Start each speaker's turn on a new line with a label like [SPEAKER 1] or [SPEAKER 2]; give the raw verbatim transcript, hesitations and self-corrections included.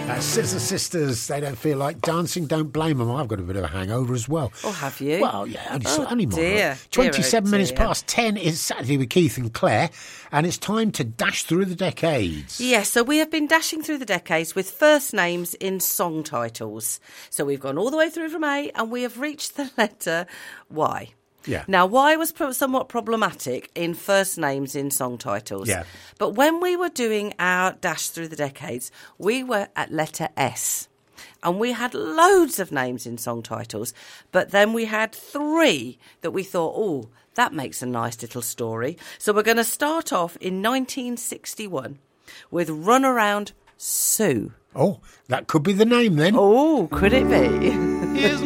[SPEAKER 1] Uh, Scissor Sisters, they don't feel like dancing, don't blame them. I've got a bit of a hangover as well.
[SPEAKER 2] Oh, have you?
[SPEAKER 1] Well, yeah, only,
[SPEAKER 2] Oh,
[SPEAKER 1] only moderate.
[SPEAKER 2] dear.
[SPEAKER 1] twenty-seven
[SPEAKER 2] Dear, oh,
[SPEAKER 1] minutes
[SPEAKER 2] dear.
[SPEAKER 1] past ten is Saturday with Keith and Claire, and it's time to dash through the decades.
[SPEAKER 2] Yes, so we have been dashing through the decades with first names in song titles. So we've gone all the way through from A, and we have reached the letter Y.
[SPEAKER 1] Yeah.
[SPEAKER 2] Now, Y was pro- somewhat problematic in first names in song titles.
[SPEAKER 1] Yeah.
[SPEAKER 2] But when we were doing our dash through the decades, we were at letter S. And we had loads of names in song titles, but then we had three that we thought, oh, that makes a nice little story. So we're going to start off in nineteen sixty-one with Runaround Sue.
[SPEAKER 1] Oh, that could be the name then.
[SPEAKER 2] Oh, could it be?